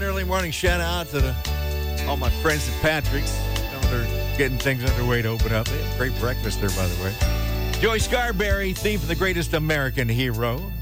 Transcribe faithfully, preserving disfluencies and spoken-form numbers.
an early morning shout out to the, all my friends at Patrick's. You know, they're getting things underway to open up. They have great breakfast there, by the way. Joy Scarberry, theme from The Greatest American Hero.